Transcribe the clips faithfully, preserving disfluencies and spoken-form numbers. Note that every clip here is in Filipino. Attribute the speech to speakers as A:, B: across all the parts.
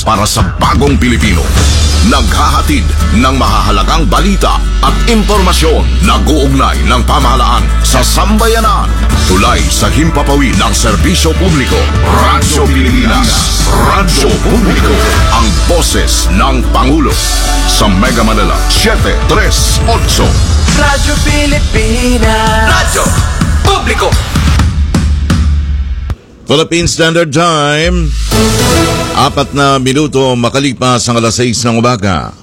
A: para sa bagong Pilipino. Naghahatid ng mahahalagang balita at impormasyon na guugnay ng pamahalaan sa sambayanan. Tulay sa himpapawid ng serbisyo publiko. Radyo Pilipinas. Radyo Publiko. Ang boses ng Pangulo. Sa Mega Manila, seven tres eight.
B: Radyo Pilipinas. Radyo Publiko.
C: Philippine Standard Time, apat na minuto makalipas ang alas sais ng umaga.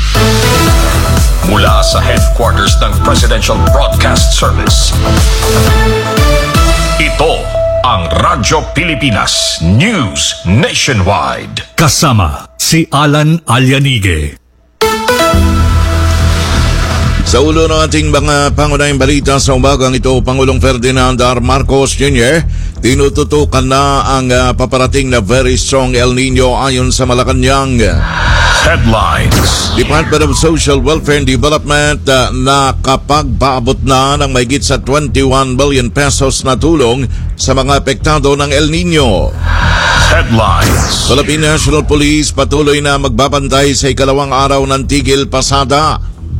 D: Mula sa headquarters ng Presidential Broadcast Service, ito ang Radyo Pilipinas News Nationwide.
E: Kasama si Alan Alyanige.
C: Sa ulo ng ating mga pangunahing balita sa umagang ito, Pangulong Ferdinand R. Marcos Junior tinututukan na ang uh, paparating na very strong El Nino ayon sa Malacanang.
D: Headlines.
C: Department of Social Welfare and Development uh, nakapagpaabot na ng mahigit sa twenty-one billion pesos na tulong sa mga apektado ng El Nino.
D: Headlines.
C: Philippine National Police patuloy na magbabantay sa ikalawang araw ng tigil pasada.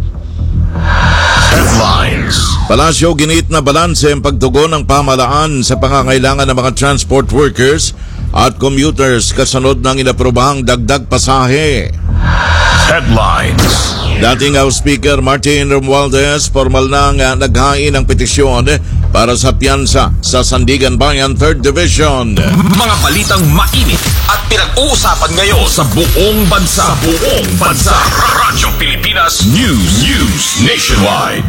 D: Headlines.
C: Palasyo, ginit na balanse ang pagtugon ng pamahalaan sa pangangailangan ng mga transport workers at commuters kasunod ng inaprobahang dagdag pasahe.
D: Headlines.
C: Dating House Speaker Martin Romualdez formal nang uh, naghain ng petisyon para sa piyansa sa Sandigan Bayan third Division.
D: Mga balitang mainit at pinag-uusapan ngayon sa buong bansa. Sa buong bansa. Radyo Pilipinas News News Nationwide.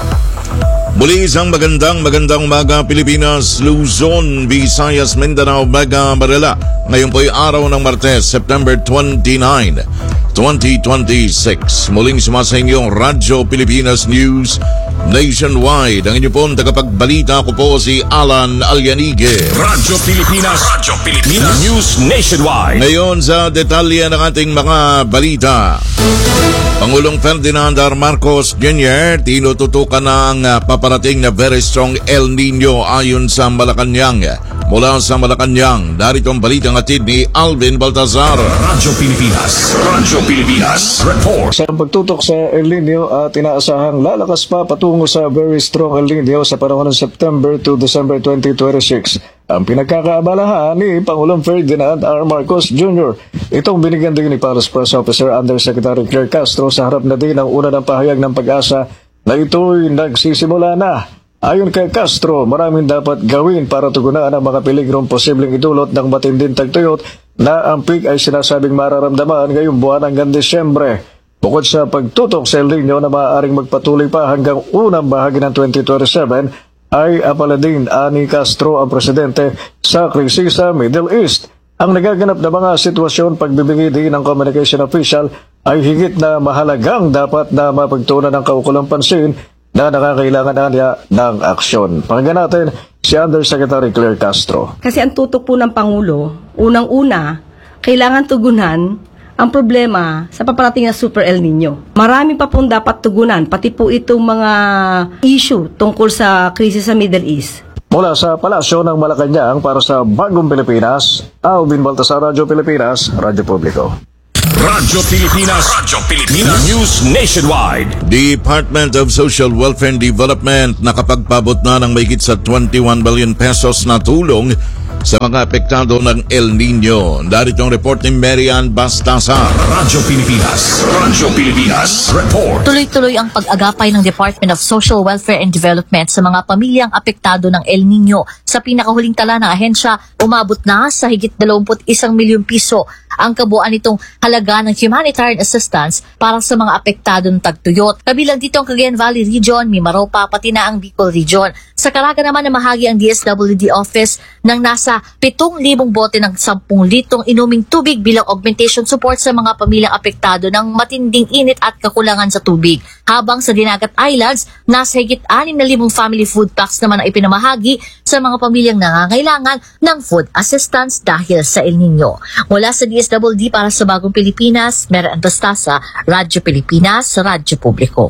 C: Muli isang magandang magandang umaga Pilipinas, Luzon, Visayas, Mindanao, Mega Manila. Ngayon po'y araw ng Martes, September twenty-ninth, twenty twenty-six. Muling sumasa inyong Radyo Pilipinas News Nationwide. Ang inyo pong tagapagbalita ko po si Alan Alyanige.
D: Radyo Pilipinas. Radyo Pilipinas News Nationwide.
C: Ngayon sa detalye ng ating mga balita. Pangulong Ferdinand R. Marcos Junior tinututukan na ang uh, paparating na very strong El Nino ayon sa Malacanang. Mula sa Malacanang, narito ang balitang atid ni Alvin Baltazar.
D: Radyo Pilipinas. Radyo Pilipinas Report.
F: Sa pagtutok sa El Nino at uh, inaasahang lalakas pa patungo sa very strong El Nino sa panahon ng September to December twenty twenty-six. Ang pinagkakaabalahan ni Pangulong Ferdinand R. Marcos Junior Itong binigyan din ni Palace Press Officer Undersecretary Claire Castro sa harap na din ang una ng pahayag ng Pag-asa na ito'y nagsisimula na. Ayon kay Castro, maraming dapat gawin para tugunan ang mga peligrong posibleng idulot ng matinding tagtuyot na ang peak ay sinasabing mararamdaman ngayong buwan hanggang Desyembre. Bukod sa pagtutok sa El Nino na maaaring magpatuloy pa hanggang unang bahagi ng twenty twenty-seven, ay apala din ani Castro ang presidente sa krisis sa Middle East. Ang nagaganap na mga sitwasyon pagbibigay din ng communication official ay higit na mahalagang dapat na mapagtuunan ng kaukulang pansin na nakakailangan niya ng aksyon. Pakinggan natin si Undersecretary Claire Castro.
G: Kasi ang tutok po ng Pangulo, unang-una, kailangan tugunan ang problema sa paparating na Super El Nino. Marami pa pong dapat tugunan, pati po itong mga issue tungkol sa krisis sa Middle East.
F: Mula sa Palasyo ng Malacanang para sa Bagong Pilipinas, Alvin Baltasar, Radyo Pilipinas, Radyo Publiko.
D: Radyo Pilipinas. Radyo Pilipinas News Nationwide.
C: Department of Social Welfare and Development nakapagpabot na ng mahigit sa twenty-one billion pesos na tulong sa mga apektado ng El Nino. Darito ang report ni Marian Bastasa.
D: Radyo Pilipinas. Radyo Pilipinas Report.
H: Tuloy-tuloy ang pag-agapay ng Department of Social Welfare and Development sa mga pamilyang apektado ng El Nino. Sa pinakahuling tala ng ahensya, umabot na sa higit dalawampu't isang milyong piso ang kabuuan nitong halaga ng humanitarian assistance para sa mga apektado ng tagtuyot. Kabilang dito ang Cagayan Valley Region, Mimaropa, pati na ang Bicol Region. Sa Caraga naman na mahagi ang D S W D office ng nasa pitong libong bote ng sampung litrong inuming tubig bilang augmentation support sa mga pamilyang apektado ng matinding init at kakulangan sa tubig. Habang sa Dinagat Islands, nasa higit anim na libong family food packs naman ang ipinamahagi sa mga pamilyang nangangailangan ng food assistance dahil sa El Nino. Mula sa D S W D para sa Bagong Pilipinas, Mera Antastasa, Radyo Pilipinas, Radyo Publiko.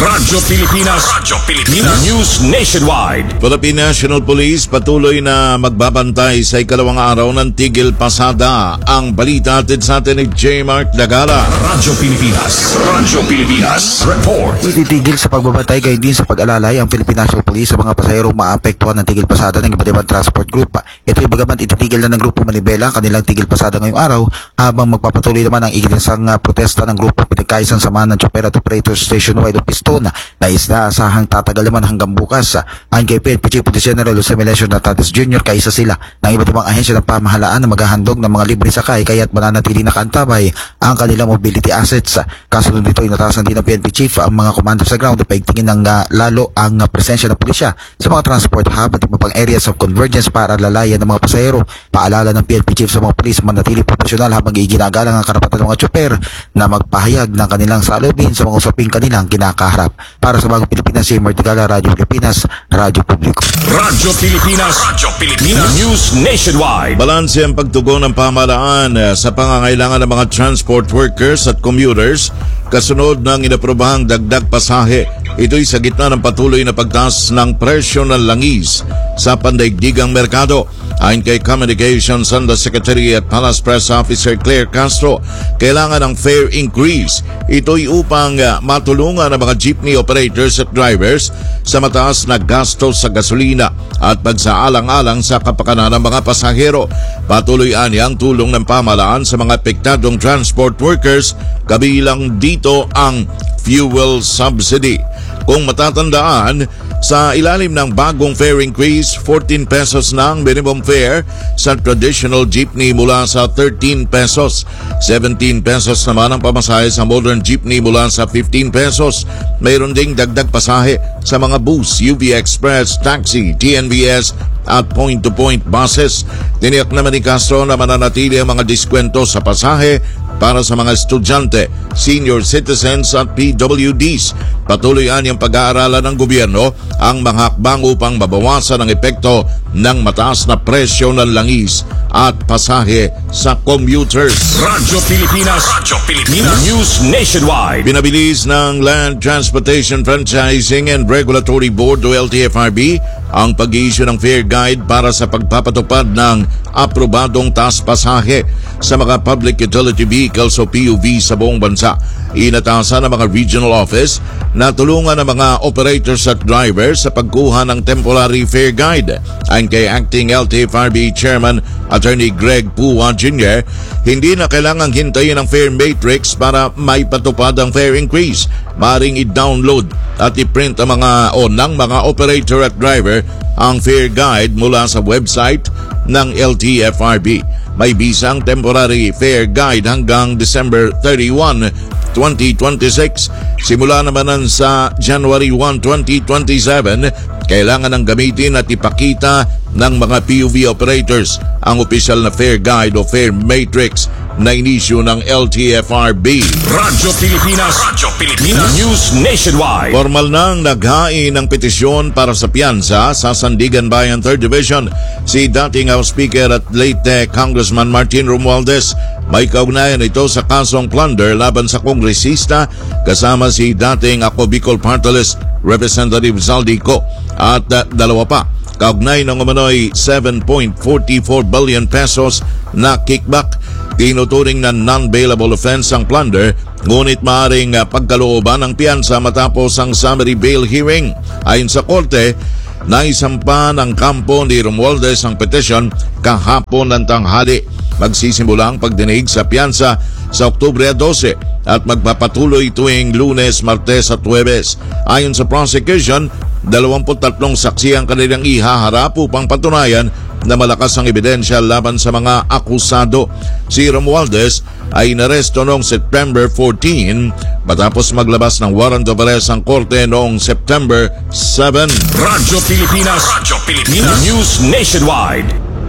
D: Radyo Pilipinas. Radyo Pilipinas. News Nationwide.
C: Philippine National Police patuloy na magbabantay sa ikalawang araw ng Tigil Pasada. Ang balita atin sa atin ni J. Mark Dagala.
D: Radyo Pilipinas. Radyo Pilipinas. Report.
I: Ititigil sa pagbabantay gayon din sa pag-alalay ang Philippine National Police sa mga pasahero maapektuhan ng Tigil Pasada ng iba't ibang transport group. Ito'y bagaman ititigil na ng Grupo Manibela kanilang Tigil Pasada ngayong araw habang magpapatuloy naman ang iginsang uh, protesta ng Grupo Pinagkaisang Samahan ng Chopper at Operators Nationwide o Piston na isnaasahang tatagal naman hanggang bukas. Ayon kay P N P Chief Police General Jose Melesio Natates Junior, kaisa sila ng iba't ibang ahensya ng pamahalaan na maghahandog ng mga libre sakay kaya't mananatili nakaantabay ang kanilang mobility assets. Kasunod nito, inatasan din ng P N P Chief ang mga commander sa ground na paigtingin ng uh, lalo ang uh, presensya ng pulisya sa mga transport hub at iba pang areas of convergence para lalayan ng mga pasahero. Paalala ng P N P Chief sa mga pulis manatili profesional habang iginagalang ang karapatan ng mga chopper na magpahayag ng kanilang salubin sa mga usaping kanilang kinakaharap. Para sa Bagong Pilipinas, si Martigala, Radyo Pilipinas, Radyo Publiko.
D: Radyo Pilipinas. Radyo Pilipinas. News Nationwide.
C: Balanse ang pagtugon ng pamahalaan eh, sa pangangailangan ng mga transport workers at commuters kasunod ng inaprobahang dagdag pasahe. Ito'y sa gitna ng patuloy na pagtaas ng presyo ng langis sa pandaigdigang merkado. Ayon kay Communications Undersecretary at Palace Press Officer Claire Castro, kailangan ng fare increase. Ito'y upang uh, matulungan ang mga jeepney operators at drivers sa mataas na gastos sa gasolina at pagsaalang-alang sa kapakanan ng mga pasahero. Patuloy anya ang tulong ng pamahalaan sa mga apektadong transport workers, kabilang dito ang fuel subsidy. Kung matatandaan, sa ilalim ng bagong fare increase, fourteen pesos na ang minimum fare sa traditional jeepney mula sa thirteen pesos. seventeen pesos naman ang pamasahe sa modern jeepney mula sa fifteen pesos. Mayroon ding dagdag pasahe sa mga bus, U V Express, taxi, T N V S at point-to-point buses. Tiniyak naman ni Castro na mananatili ang mga diskwento sa pasahe para sa mga estudyante, senior citizens at P W Ds. Patuloy ang pag-aaralan ng gobyerno ang mga hakbang upang mabawasan ang epekto ng mataas na presyo ng langis at pasahe sa commuters.
D: Radyo Pilipinas. Radyo Pilipinas. News Nationwide.
C: Pinabilis ng Land Transportation Franchising and Regulatory Board o L T F R B ang pag-i-issue ng fare guide para sa pagpapatupad ng aprobadong taas pasahe sa mga public utility vehicles o P U V sa buong bansa. Inatasan ng mga regional office na tulungan ang mga operators at drivers sa pagkuha ng temporary fare guide. Ayon kay Acting L T F R B Chairman Attorney Greg Pua Junior, hindi na kailangang hintayin ang fare matrix para maipatupad ang fare increase. Maring i-download at i-print ang mga o ng mga operator at driver ang fare guide mula sa website ng L T F R B. May bisang temporary fare guide hanggang December thirty-first, twenty twenty-six. Simula naman sa January first, twenty twenty-seven, kailangan ng gamitin at ipakita ng mga P U V operators ang opisyal na fare guide o fare matrix na inisyu ng L T F R B.
D: Radyo Pilipinas. Radyo Pilipinas. News Nationwide.
C: Formal nang naghain ng petisyon para sa piyansa sa Sandigan Bayan third Division si dating House Speaker at late Congressman Martin Romualdez. May kaugnayan ito sa kasong plunder laban sa kongresista kasama si dating Ako Bicol Party List Representative Zaldico at uh, dalawa pa. Kaugnay ng umano'y seven point four four billion pesos na kickback. Tinuturing na non-bailable offense ang plunder, ngunit maaaring uh, pagkalooban ng piyansa matapos ang summary bail hearing. Ayon sa korte, naisampa ng kampo ni Romualdez ang petition kahapon ng tanghali. Magsisimula ang pagdinig sa piyansa sa Oktubre twelve at magpapatuloy tuwing Lunes, Martes at Huwebes. Ayon sa prosecution, dalawampu't tatlong saksi ang kanilang ihaharap upang patunayan na malakas ang ebidensya laban sa mga akusado. Si Romualdez ay inaresto noong September fourteenth matapos maglabas ng warrant of arrest ang korte noong September seventh.
D: Radyo Pilipinas. Radyo Pilipinas. News Nationwide.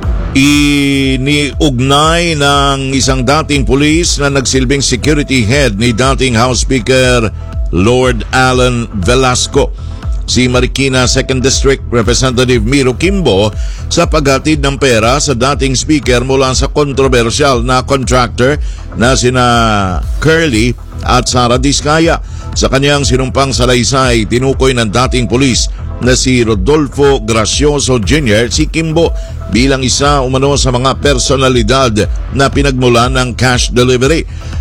C: Iniugnay ng isang dating pulis na nagsilbing security head ni dating House Speaker Lord Alan Velasco si Marikina second District Representative Miro Kimbo sa paghatid ng pera sa dating speaker mula sa kontrobersyal na contractor na sina Curly at Sara Diskaya. Sa kanyang sinumpang salaysay, tinukoy ng dating pulis na si Rodolfo Gracioso Junior si Kimbo bilang isa umano sa mga personalidad na pinagmulan ng cash delivery.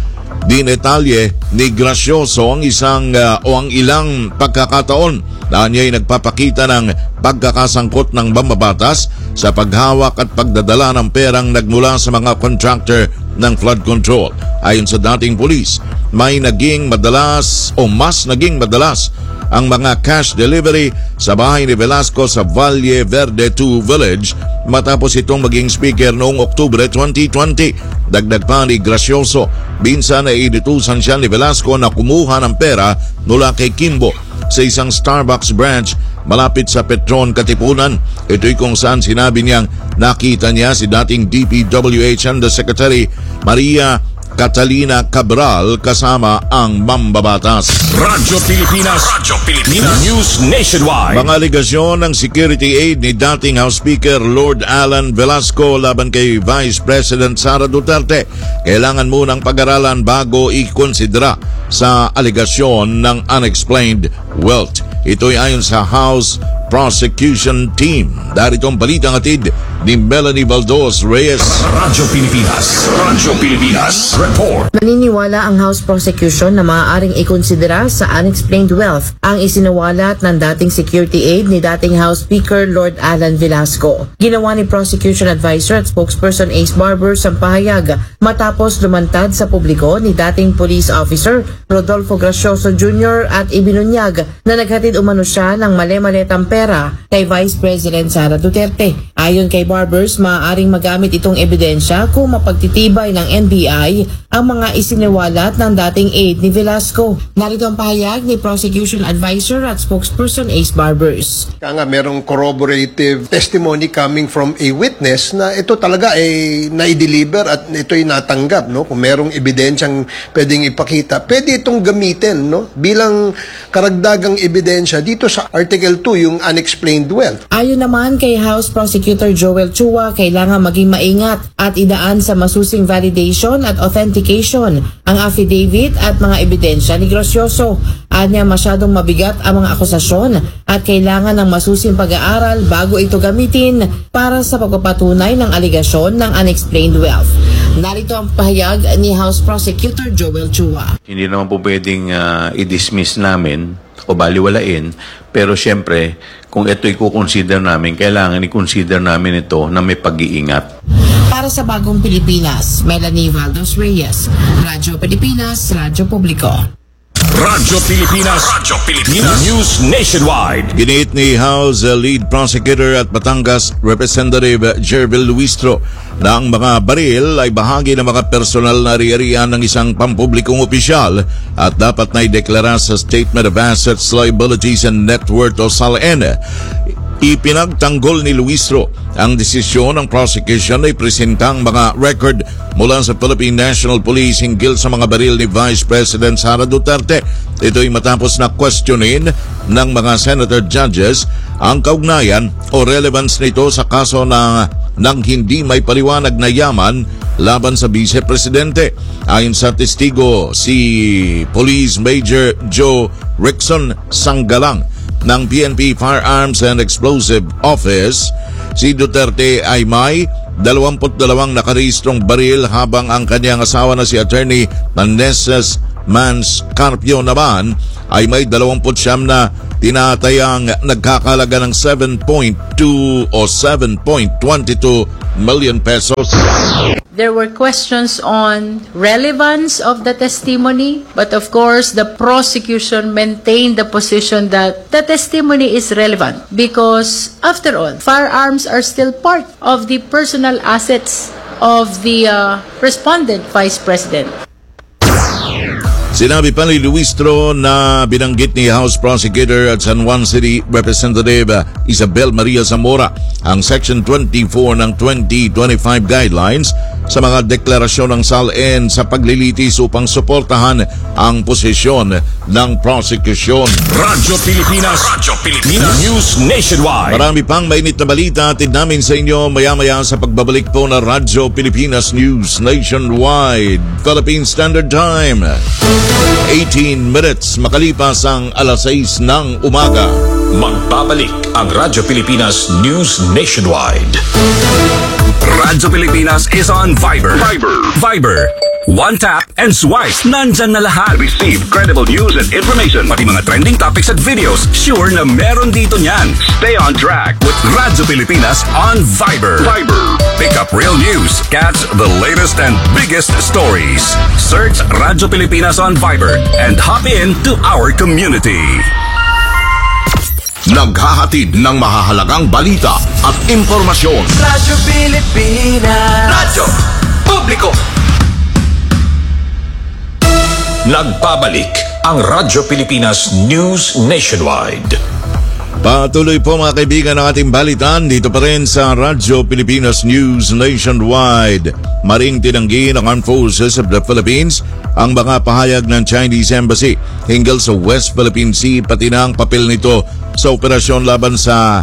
C: Dinetalye ni Gracioso ang isang uh, o ang ilang pagkakataon na niya'y nagpapakita ng pagkakasangkot ng mambabatas sa paghawak at pagdadala ng perang nagmula sa mga contractor ng flood control. Ayon sa dating pulis, may naging madalas o mas naging madalas ang mga cash delivery sa bahay ni Velasco sa Valle Verde two Village matapos itong maging speaker noong Oktubre twenty twenty. Dagdag pa ni Gracioso, binsan ay inutusan siya ni Velasco na kumuha ng pera mula kay Kimbo sa isang Starbucks branch malapit sa Petron, Katipunan. Ito'y kung saan sinabi niyang nakita niya si dating D P W H Undersecretary Maria Catalina Cabral kasama ang mambabatas.
D: Radyo Pilipinas, Radyo Pilipinas News Nationwide.
C: Mga aligasyon ng security aid ni dating House Speaker Lord Alan Velasco laban kay Vice President Sara Duterte kailangan munang pag-aralan bago ikonsidera sa aligasyon ng unexplained wealth. Ito'y ayon sa House Prosecution Team. Darito ang balitang atid ni Melanie Baldos Reyes.
D: Radyo Pilipinas, Radyo Pilipinas Report.
J: Maniniwala ang House Prosecution na maaaring ikonsidera sa unexplained wealth ang isinawalat ng dating security aid ni dating House Speaker Lord Alan Velasco. Ginawa ni Prosecution Advisor at Spokesperson Ace Barbers ang pahayag matapos lumantad sa publiko ni dating Police Officer Rodolfo Gracioso Junior at ibinunyag na naghatid umano siya ng mali-maletang pera kay Vice President Sara Duterte. Ayon kay Barbers, maaaring magamit itong ebidensya kung mapagtitibay ng N B I ang mga isiniwalat ng dating aide ni Velasco. Narito ang pahayag ni Prosecution Advisor at Spokesperson Ace Barbers.
K: Kaya nga merong corroborative testimony coming from a witness na ito talaga ay na-deliver at ito'y natanggap. No? Kung merong ebidensyang pwedeng ipakita, pwede itong gamitin no? bilang karagdagang ebidensya dito sa Article two, yung unexplained wealth.
J: Ayon naman kay House Prosecutor Joel Chua, kailangan maging maingat at idaan sa masusing validation at authentication ang affidavit at mga ebidensya ni Gracioso. Anya masyadong mabigat ang mga akusasyon at kailangan ng masusing pag-aaral bago ito gamitin para sa pagpapatunay ng aligasyon ng unexplained wealth. Narito ang pahayag ni House Prosecutor Joel Chua.
L: Hindi naman po pwedeng uh, i-dismiss namin o baliwalain, pero siyempre, kung ito i-consider namin, kailangan i-consider namin ito na may pag-iingat.
J: Para sa Bagong Pilipinas, Melanie Valdos Reyes, Radyo Pilipinas, Radyo Publiko.
D: Radyo Pilipinas, Radyo Pilipinas News Nationwide.
C: Giniit ni House Lead Prosecutor at Batangas Representative Jervil Luistro na ang mga baril ay bahagi ng mga personal na ari-arian ng isang pampublikong opisyal at dapat na ideklara sa Statement of Assets, Liabilities and Net Worth o S A L N. Ipinagtanggol ni Luistro ang desisyon ng prosecution ay presentang mga record mula sa Philippine National Police hinggil sa mga baril ni Vice President Sara Duterte. Ito'y matapos na questionin ng mga senator judges ang kaugnayan o relevance nito sa kaso na ng hindi may paliwanag na yaman laban sa Vice Presidente. Ayon sa testigo si Police Major Joe Rickson Sanggalang ng P N P Firearms and Explosive Office, si Duterte ay may dalawampu't dalawang nakarehistrong baril habang ang kanyang asawa na si Attorney Meneses Manscarpio naman ay may dalawampu't siyam na tinatayang nagkakalaga ng seven point two o seven point two two million pesos.
M: There were questions on relevance of the testimony, but of course, the prosecution maintained the position that the testimony is relevant because, after all, firearms are still part of the personal assets of the uh, respondent Vice President.
C: Sinabi pa ni Luistro na binanggit ni House Prosecutor at San Juan City Representative Isabel Maria Zamora ang Section twenty-four ng twenty twenty-five Guidelines sa mga deklarasyon ng S A L N sa paglilitis upang suportahan ang posisyon ng prosecution.
D: Radyo Pilipinas, Radyo Pilipinas News Nationwide.
C: Marami pang mainit na balita atid namin sa inyo maya-maya sa pagbabalik po na Radyo Pilipinas News Nationwide. Philippine Standard Time. eighteen minutes makalipas ang alas sais ng umaga.
D: Magbabalik ang Radyo Pilipinas News Nationwide. Radyo Pilipinas is on Viber. Viber. Viber. One tap and swipe. Nandyan na lahat. Receive credible news and information. Pati mga trending topics at videos. Sure na meron dito niyan. Stay on track with Radyo Pilipinas on Viber. Viber. Pick up real news. Catch the latest and biggest stories. Search Radyo Pilipinas on Viber and hop in to our community.
A: Naghahatid ng mahahalagang balita at impormasyon.
B: Radyo Pilipinas. Radyo Publiko.
D: Nagbabalik ang Radyo Pilipinas News Nationwide.
C: Patuloy po mga kaibigan ang ating balitan dito pa rin sa Radyo Pilipinas News Nationwide. Maring tinanggi ng Armed Forces of the Philippines ang mga pahayag ng Chinese Embassy hinggil sa West Philippine Sea pati na ang papel nito sa operasyon laban sa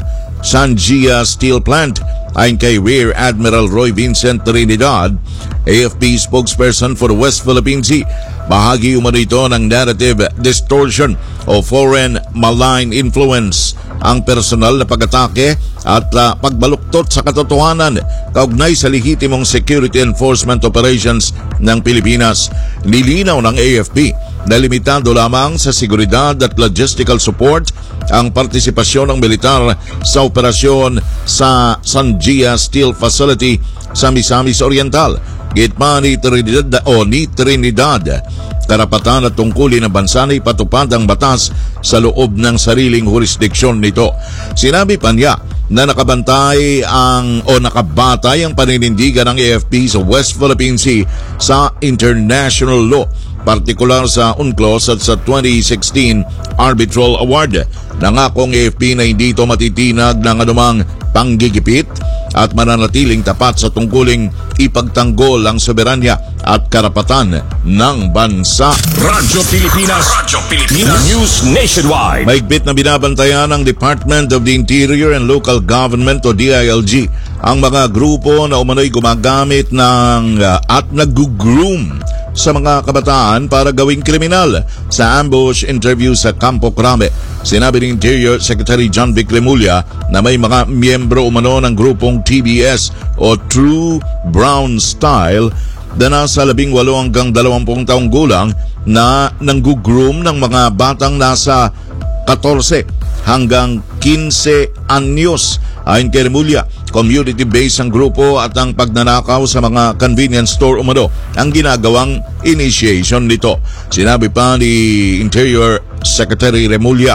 C: Sanjia Steel Plant. Ayon kay Rear Admiral Roy Vincent Trinidad, A F P spokesperson for the West Philippine Sea, bahagi umano ito ng narrative distortion o foreign malign influence ang personal na pag-atake at uh, pagbaluktot sa katotohanan kaugnay sa lehitimong security enforcement operations ng Pilipinas. Nilinaw ng A F P na limitado lamang sa seguridad at logistical support ang partisipasyon ng militar sa operasyon sa Sanjia Steel Facility sa Misamis Oriental. Gitma ni Trinidad o ni Trinidad, karapatan at tungkulin ng bansa na ipatupad ang batas sa loob ng sariling jurisdiksyon nito. Sinabi pa niya na nakabantay ang o nakabatay ang paninindigan ng A F P sa West Philippine Sea sa international law, partikular sa UNCLOS at sa twenty sixteen Arbitral Award. Nangakong A F P na hindi ito matitinag ng anumang panggigipit at mananatiling tapat sa tungkuling ipagtanggol ang soberanya at karapatan ng bansa.
D: Radyo Pilipinas. Radyo Pilipinas News Nationwide.
C: Mahigpit na binabantayan ng Department of the Interior and Local Government o D I L G ang mga grupo na umano'y gumagamit ng uh, at nag-groom sa mga kabataan para gawing kriminal. Sa ambush interview sa Campo Crame, sinabi ng Interior Secretary John Vic Remulla na may mga miyembro umano ng grupong T B S o True Brown Style na nasa labing walo hanggang dalawampung taong gulang na nanggugroom ng mga batang nasa fourteen hanggang fifteen anyos. Ayon kay Remulla, community-based ang grupo at ang pagnanakaw sa mga convenience store umano ang ginagawang initiation nito. Sinabi pa ni Interior Secretary Remulla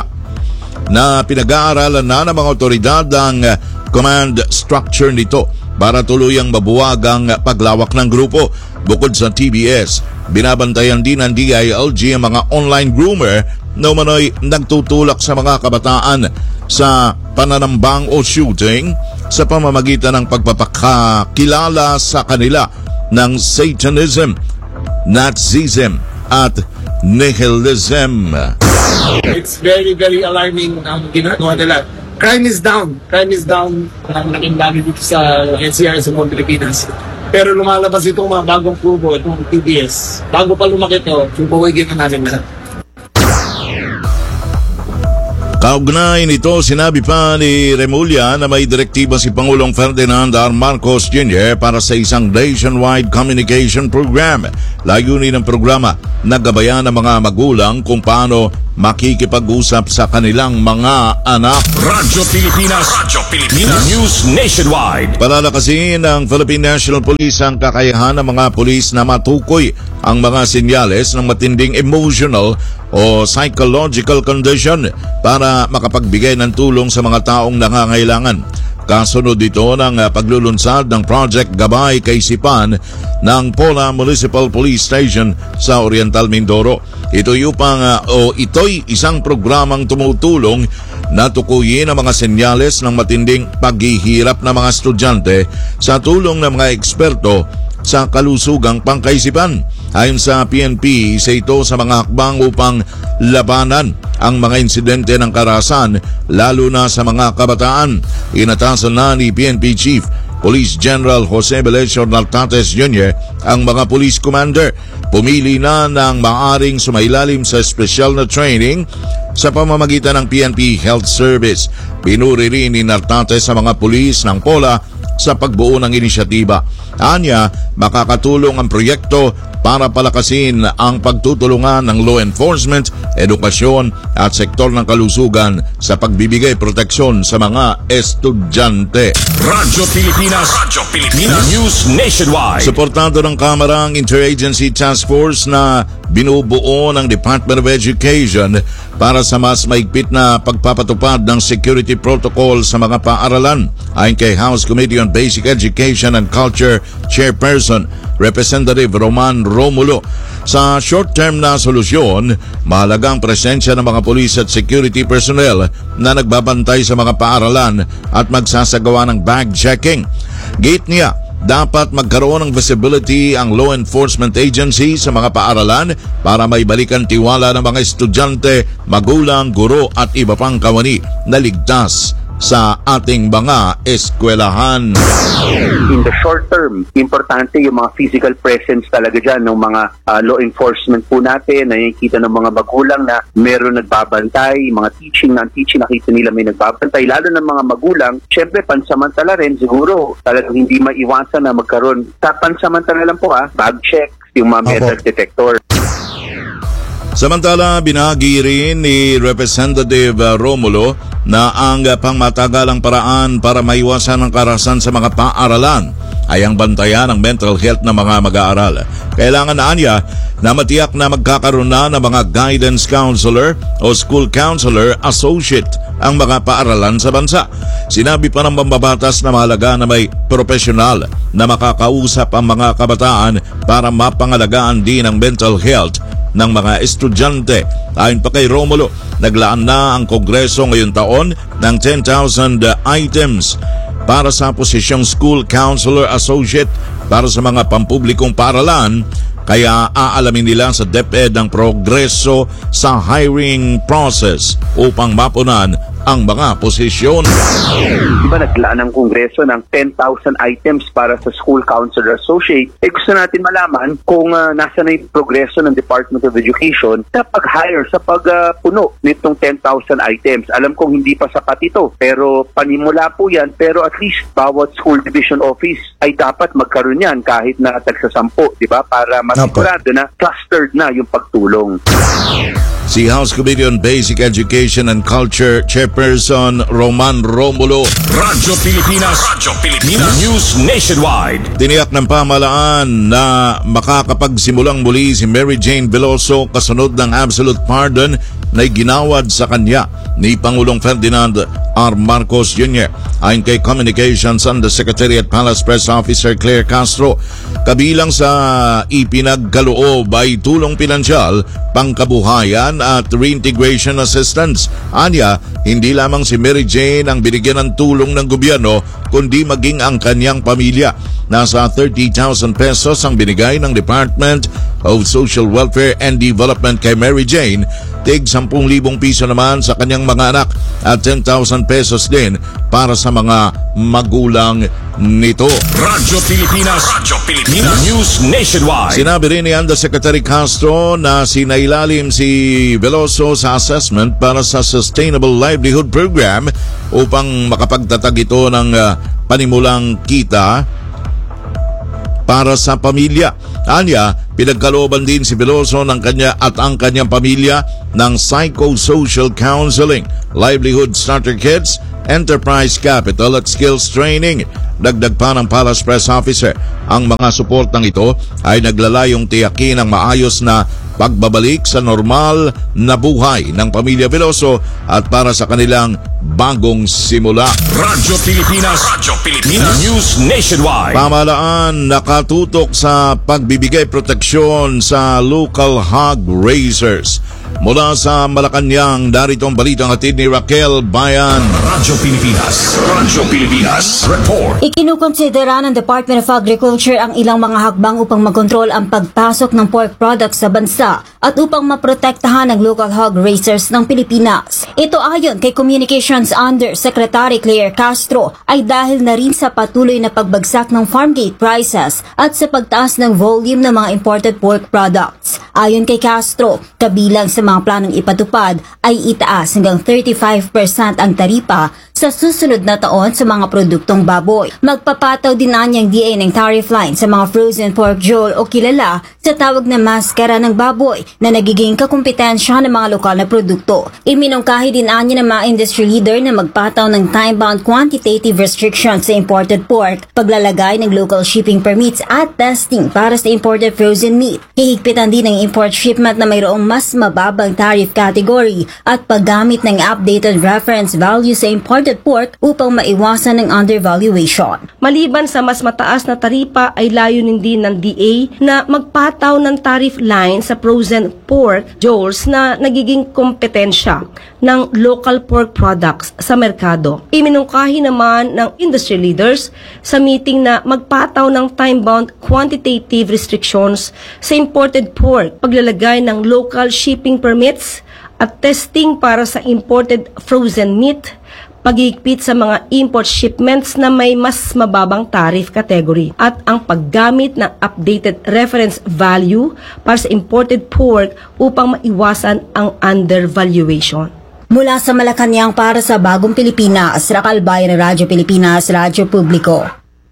C: na pinag-aaralan na ng mga otoridad ang command structure nito para tuluyang mabuwag ang paglawak ng grupo. Bukod sa T B S, binabantayan din ng D I L G ang mga online groomer na umano'y nagtutulak sa mga kabataan sa pananambang o shooting sa pamamagitan ng pagpapakakilala sa kanila ng Satanism, Nazism at Nihilism.
N: It's very, very alarming ang ginagawa nila. Crime is down. Crime is down ang naging dami dito sa N C R sa mga Pilipinas. Pero lumalabas itong mga bagong kubo, itong T B S. Bago pa lumaki ito, pupuwigin na natin lahat.
C: Kaugnay nito, sinabi pa ni Remulla na may direktiba si Pangulong Ferdinand R. Marcos Junior para sa isang nationwide communication program. Layunin ng programa, nagabayan ng mga magulang kung paano makikipag-usap sa kanilang mga anak.
D: Radyo Pilipinas. Radyo Pilipinas News Nationwide.
C: Palalakasin ng Philippine National Police ang kakayahan ng mga pulis na matukoy ang mga senyales ng matinding emotional o psychological condition para makapagbigay ng tulong sa mga taong nangangailangan. Kasunod dito ng paglulunsad ng Project Gabay Kaisipan ng Pola Municipal Police Station sa Oriental Mindoro. Ito'y upang uh, o ito'y isang programang tumutulong na tukuyin ang mga senyales ng matinding paghihirap ng mga estudyante sa tulong ng mga eksperto sa kalusugang pangkaisipan. Ayon sa P N P, isa ito sa mga hakbang upang labanan ang mga insidente ng karahasan lalo na sa mga kabataan. Inatasan na ni P N P Chief Police General Jose Belecio Nartates Junior ang mga police commander. Pumili na ng maaring sumailalim sa special na training sa pamamagitan ng P N P Health Service. Pinuri rin ni Nartates sa mga pulis ng Pola sa pagbuo ng inisyatiba. Anya, makakatulong ang proyekto para palakasin ang pagtutulungan ng law enforcement, edukasyon at sektor ng kalusugan sa pagbibigay proteksyon sa mga estudyante.
D: Radyo Pilipinas, Radyo Pilipinas, News Nationwide.
C: Suportado ng Kamara ang Interagency Task Force na binubuo ng Department of Education para sa mas maigpit na pagpapatupad ng security protocol sa mga paaralan. Ayon kay House Committee on Basic Education and Culture Chairperson Representative Roman Romulo, sa short-term na solusyon, mahalagang presensya ng mga police at security personnel na nagbabantay sa mga paaralan at magsasagawa ng bag checking. Gate niya, dapat magkaroon ng visibility ang law enforcement agency sa mga paaralan para maibalikan tiwala ng mga estudyante, magulang, guro at iba pang kawani na ligtas sa ating mga eskwelahan.
O: In the short term, importante yung mga physical presence talaga dyan ng mga uh, law enforcement po natin. Nakikita ng mga magulang na meron nagbabantay, mga teaching na teaching, nakita nila may nagbabantay. Lalo ng mga magulang, syempre pansamantala rin siguro talagang hindi maiwasan na magkaroon. Sa pansamantala lang po ha, bag check, yung mga metal detector.
C: Samantala, binagi rin ni Representative Romulo na ang pangmatagalang paraan para maiwasan ang karahasan sa mga paaralan ay ang bantayan ng mental health ng mga mag-aaral. Kailangan na niya na matiyak na magkakaroon na ng mga guidance counselor o school counselor associate ang mga paaralan sa bansa. Sinabi pa ng mambabatas na mahalaga na may profesional na makakausap ang mga kabataan para mapangalagaan din ang mental health ng mga estudyante. Ayon pa kay Romulo, naglaan na ang Kongreso ngayong taon ng ten thousand items para sa posisyong School Counselor Associate para sa mga pampublikong paaralan, kaya aalamin nila sa DepEd ang progreso sa hiring process upang mapunan ang mga posisyon.
O: Diba naglaan ng Kongreso ng ten thousand items para sa School Counselor Associate? Eh gusto natin malaman kung uh, nasa na yung progreso ng Department of Education sa pag-hire, sa pag-puno uh, nitong ten thousand items. Alam kong hindi pa sapat ito, pero panimula po yan. Pero at least bawat school division office ay dapat magkaroon yan kahit na tagsasampo, di ba? Para masigurado na clustered na yung pagtulong.
C: Si House Committee on Basic Education and Culture Chairperson Roman Romulo.
D: Radyo Pilipinas, Radyo Pilipinas, News Nationwide.
C: Tiniyak ng pamahalaan na makakapagsimulang muli si Mary Jane Veloso kasunod ng absolute pardon na ginawad sa kanya ni Pangulong Ferdinand R. Marcos Junior Ayon kay Communications Undersecretary at Palace Press Officer Claire Castro, kabilang sa ipinagkaloob ay tulong pinansyal, pangkabuhayan at reintegration assistance. Anya, hindi lamang si Mary Jane ang binigyan ng tulong ng gobyerno, kundi maging ang kanyang pamilya. Nasa thirty thousand pesos ang binigay ng Department of Social Welfare and Development kay Mary Jane, tig ten thousand piso naman sa kanyang mga anak at ten thousand pesos din para sa mga magulang nito.
D: Radyo Pilipinas, Radyo Pilipinas, News Nationwide.
C: Sinabi rin ni Undersecretary Castro na sinailalim si Veloso sa assessment para sa Sustainable Livelihood Program upang makapagtatag ito ng uh, panimulang kita para sa pamilya. Anya, pinagkalooban din si Veloso ng kanya at ang kanyang pamilya ng psychosocial counseling, livelihood starter kits, enterprise capital at skills training. Dagdag pa ng Palace Press Officer, ang mga suportang ito ay naglalayong tiyakin ang maayos na pagbabalik sa normal na buhay ng pamilya Veloso at para sa kanilang bagong simula.
D: Radyo Pilipinas, Radyo Pilipinas, News Nationwide.
C: Pamahalaan nakatutok sa pagbibigay proteksyon sa local hog raisers. Mula sa Malacanang, darito ang balitang hatid ni Raquel Bayan.
D: Radyo Pilipinas, Radyo Pilipinas, report.
P: Ikinukonsidera ng Department of Agriculture ang ilang mga hakbang upang makontrol ang pagpasok ng pork products sa bansa. at upang maprotektahan ang local hog raisers ng Pilipinas. Ito ayon kay Communications Undersecretary Claire Castro ay dahil na rin sa patuloy na pagbagsak ng farm gate prices at sa pagtaas ng volume ng mga imported pork products. Ayon kay Castro, kabilang sa mga planong ipatupad ay itaas hanggang thirty-five percent ang taripa sa susunod na taon sa mga produktong baboy. Magpapataw din niyang D A ng tariff line sa mga frozen pork jowl o kilala sa tawag na maskara ng baboy na nagiging kakumpetensya ng mga lokal na produkto. Iminungkahi din niya ng mga industry leader na magpataw ng time-bound quantitative restrictions sa imported pork, paglalagay ng local shipping permits at testing para sa imported frozen meat. Hihigpitan din ng import shipment na mayroong mas mababang tariff category at paggamit ng updated reference value sa imported pork upang maiwasan ng undervaluation.
G: Maliban sa mas mataas na taripa ay layunin din ng D A na magpataw ng tariff line sa frozen pork jowls na nagiging kompetensya ng local pork products sa merkado. Iminungkahi naman ng industry leaders sa meeting na magpataw ng time-bound quantitative restrictions sa imported pork, paglalagay ng local shipping permits at testing para sa imported frozen meat, pagigpit sa mga import shipments na may mas mababang tariff category at ang paggamit ng updated reference value para sa imported pork upang maiwasan ang undervaluation.
P: Mula sa Malacanang para sa Bagong Pilipinas, Rakalbayan ng Radyo Pilipinas, Radyo Publiko.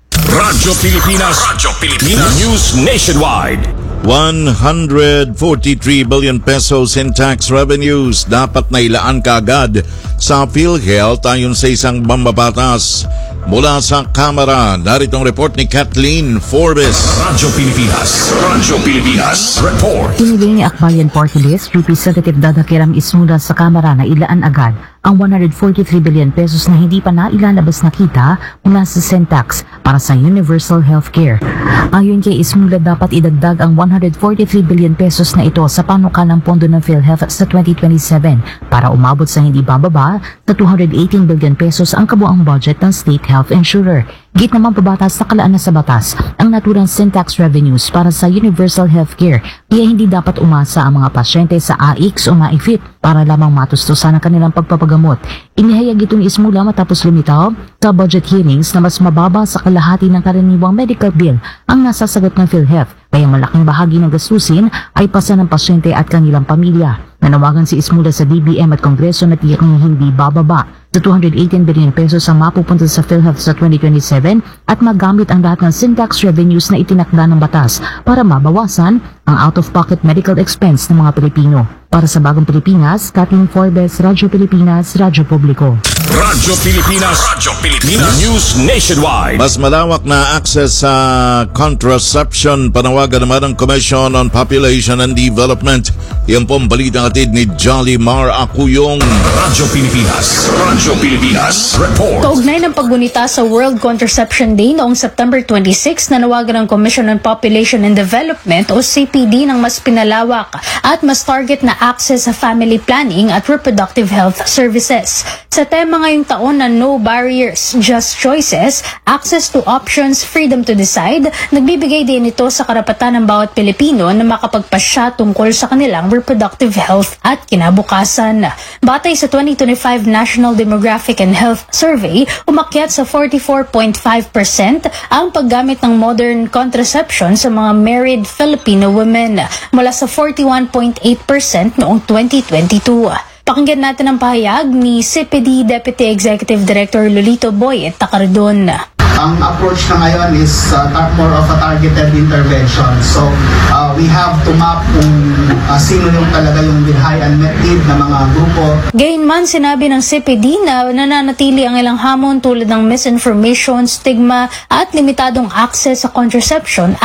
D: Radyo Pilipinas, Radyo Pilipinas, News Nationwide.
C: one hundred forty-three billion pesos in tax revenues dapat na ilaan kaagad sa PhilHealth ayon sa isang mambabatas. Mula sa Kamara, narito ang report ni Kathleen Forbes.
D: Radyo Pilipinas, Radyo Pilipinas, report.
Q: Pinili ni Akbayan Party List, Representative Dadakiram Ismula sa Kamara na ilaan agad ang one hundred forty-three billion pesos na hindi pa nailalabas na kita mula sa Sentax para sa universal healthcare. Ayon kay Ismula, dapat idagdag ang one hundred forty-three billion pesos na ito sa panukalang pondo ng PhilHealth sa twenty twenty-seven para umabot sa hindi bababa sa two hundred eighteen billion pesos ang kabuang budget ng state health insurer. Git naman pabatas sa kalaan na sa batas ang naturang Sentax revenues para sa universal healthcare, kaya hindi dapat umasa ang mga pasyente sa A I X o MAIFIT para lamang matustusan ang kanilang pagpapagamot. Inihayag ito ni Ismula matapos lumitaw sa budget hearings na mas mababa sa kalahati ng karaniwang medical bill ang nasasagot ng PhilHealth, kaya malaking bahagi ng gastusin ay pasa ng pasyente at kanilang pamilya. Nanawagan si Ismula sa D B M at Kongreso na tiyaking hindi bababa sa two hundred eighteen billion pesos ang mapupunta sa PhilHealth sa twenty twenty-seven at magamit ang lahat ng Sentax revenues na itinakda ng batas para mabawasan ang out-of-pocket medical expense ng mga Pilipino. Para sa Bagong Pilipinas, Kathleen Forbes, Radyo Pilipinas, Radyo Publiko.
D: Radyo Pilipinas, Radyo Pilipinas, News Nationwide.
C: Mas malawak na access sa contraception, panawagan naman ng Commission on Population and Development. Yan po ang balitang atid ni Jolly Mar Acuyong.
D: Radyo Pilipinas, Radyo Pilipinas, report.
R: Kaugnay ng paggunita sa World Contraception Day noong September twenty-six, nanawagan ng Commission on Population and Development o C P D ng mas pinalawak at mas target na access sa family planning at reproductive health services. Sa tema ngayong taon na No Barriers, Just Choices, Access to Options, Freedom to Decide, nagbibigay din ito sa karapatan ng bawat Pilipino na makapagpasya tungkol sa kanilang reproductive health at kinabukasan. Batay sa twenty twenty-five National Demographic and Health Survey, umakyat sa forty-four point five percent ang paggamit ng modern contraception sa mga married Filipino women mula sa forty-one point eight percent noong twenty twenty-two. Pakinggan natin ang pahayag ni C P D Deputy Executive Director Lolito Boy at Takardon.
S: Ang approach na ngayon is uh, more of a targeted intervention. So, uh, we have to map kung uh, sino yung talaga yung with high unmet need na mga grupo.
R: Gayunman, sinabi ng C P D na nananatili ang ilang hamon tulad ng misinformation, stigma at limitadong access sa contraception